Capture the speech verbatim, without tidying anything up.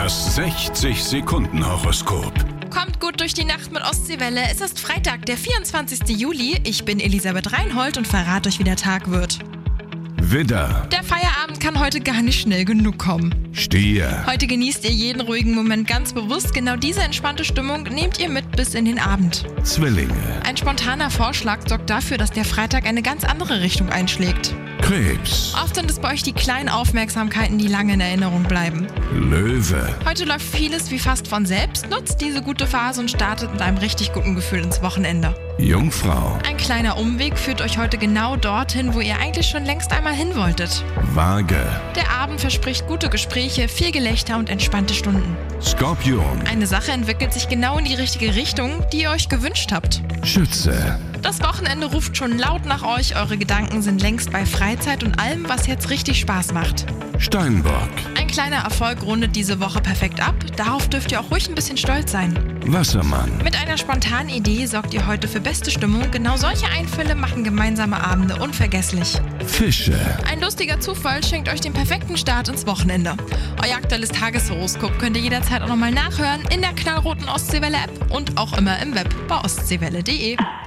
Das sechzig-Sekunden-Horoskop. Kommt gut durch die Nacht mit Ostseewelle. Es ist Freitag, der vierundzwanzigsten Juli. Ich bin Elisabeth Reinhold und verrate euch, wie der Tag wird. Widder, Der Feierabend kann heute gar nicht schnell genug kommen. Stier, Heute genießt ihr jeden ruhigen Moment ganz bewusst. Genau diese entspannte Stimmung nehmt ihr mit bis in den Abend. Zwillinge, Ein spontaner Vorschlag sorgt dafür, dass der Freitag eine ganz andere Richtung einschlägt. Krebs, Oft sind es bei euch die kleinen Aufmerksamkeiten, die lange in Erinnerung bleiben. Löwe, Heute läuft vieles wie fast von selbst. Nutzt diese gute Phase und startet mit einem richtig guten Gefühl ins Wochenende. Jungfrau, Ein kleiner Umweg führt euch heute genau dorthin, wo ihr eigentlich schon längst einmal hin wolltet. Waage, Der Abend verspricht gute Gespräche, viel Gelächter und entspannte Stunden. Skorpion, Eine Sache entwickelt sich genau in die richtige Richtung, die ihr euch gewünscht habt. Schütze, Das Wochenende ruft schon laut nach euch, eure Gedanken sind längst bei Freizeit und allem, was jetzt richtig Spaß macht. Steinbock, Ein kleiner Erfolg rundet diese Woche perfekt ab, darauf dürft ihr auch ruhig ein bisschen stolz sein. Wassermann, Mit einer spontanen Idee sorgt ihr heute für beste Stimmung, genau solche Einfälle machen gemeinsame Abende unvergesslich. Fische, Ein lustiger Zufall schenkt euch den perfekten Start ins Wochenende. Euer aktuelles Tageshoroskop könnt ihr jederzeit auch nochmal nachhören in der knallroten Ostseewelle-App und auch immer im Web bei ostseewelle punkt de.